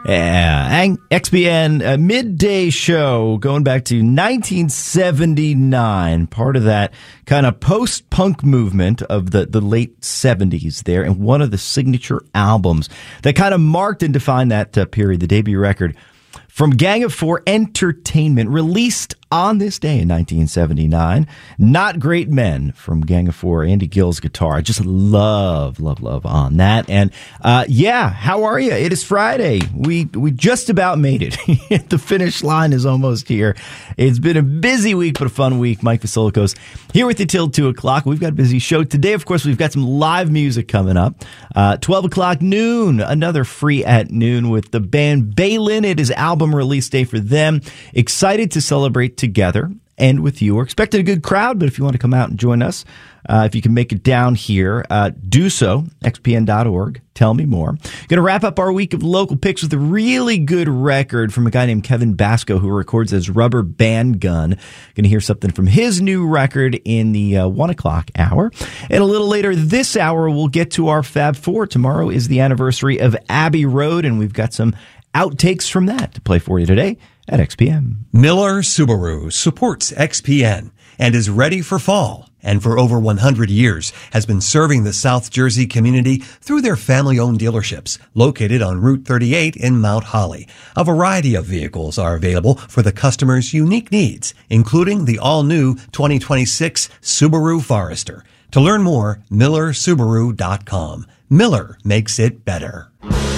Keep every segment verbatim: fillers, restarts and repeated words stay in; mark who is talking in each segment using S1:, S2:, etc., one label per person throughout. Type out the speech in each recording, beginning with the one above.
S1: Yeah, X B N uh, midday show going back to nineteen seventy-nine, part of that kind of post-punk movement of the, the late seventies there, and one of the signature albums that kind of marked and defined that uh, period, the debut record from Gang of Four Entertainment, released on this day in nineteen seventy-nine. Not Great Men from Gang of Four, Andy Gill's guitar. I just love, love, love on that. And uh, yeah, how are you? It is Friday. We we just about made it. The finish line is almost here. It's been a busy week, but a fun week. Mike Vasilikos here with you till two o'clock. We've got a busy show today. Of course, we've got some live music coming up. Uh, twelve o'clock noon, another free at noon with the band Balin. It is album release day for them. Excited to celebrate together and with you. We're expecting a good crowd, but if you want to come out and join us, uh, if you can make it down here, uh, do so, x p n dot org. Tell me more. Going to wrap up our week of local picks with a really good record from a guy named Kevin Basco, who records as Rubber Band Gun. Going to hear something from his new record in the uh, one o'clock hour. And a little later this hour, we'll get to our Fab Four. Tomorrow is the anniversary of Abbey Road, and we've got some outtakes from that to play for you today at X P N.
S2: Miller Subaru supports X P N and is ready for fall, and for over one hundred years has been serving the South Jersey community through their family-owned dealerships located on Route thirty-eight in Mount Holly. A variety of vehicles are available for the customer's unique needs, including the all-new twenty twenty-six Subaru Forester. To learn more, miller subaru dot com. Miller makes it better.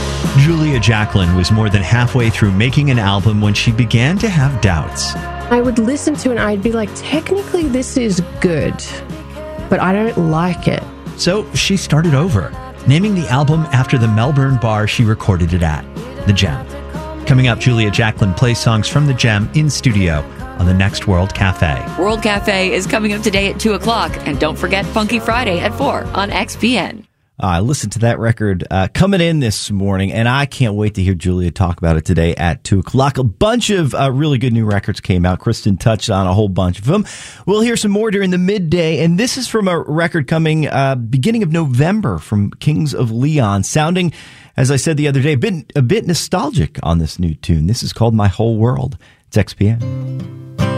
S3: Julia Jacklin was more than halfway through making an album when she began to have doubts.
S4: I would listen to it and I'd be like, technically this is good, but I don't like it.
S3: So she started over, naming the album after the Melbourne bar she recorded it at, The Gem. Coming up, Julia Jacklin plays songs from The Gem in studio on the Next World Cafe.
S5: World Cafe is coming up today at two o'clock, and don't forget Funky Friday at four on X P N.
S1: I uh, listened to that record uh, coming in this morning, and I can't wait to hear Julia talk about it today at two o'clock. A bunch of uh, really good new records came out. Kristen touched on a whole bunch of them. We'll hear some more during the midday, and this is from a record coming uh, beginning of November from Kings of Leon, sounding, as I said the other day, a bit, a bit nostalgic on this new tune. This is called My Whole World. It's X P N.